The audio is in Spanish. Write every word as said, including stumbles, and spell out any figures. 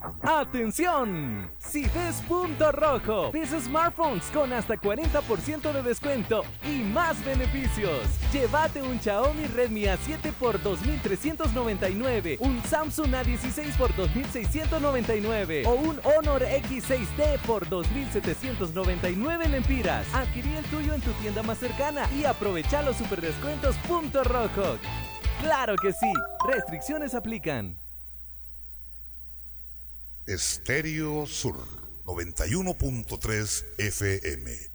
¡Atención! Si ves punto rojo, ves smartphones con hasta cuarenta por ciento de descuento y más beneficios. Llévate un Xiaomi Redmi A siete por dos mil trescientos noventa y nueve, un Samsung A dieciséis por dos mil seiscientos noventa y nueve o un Honor X seis T por dos mil setecientos noventa y nueve lempiras. Adquirí el tuyo en tu tienda más cercana y aprovecha los superdescuentos punto rojo. ¡Claro que sí! Restricciones aplican. Estéreo Sur noventa y uno punto tres F M.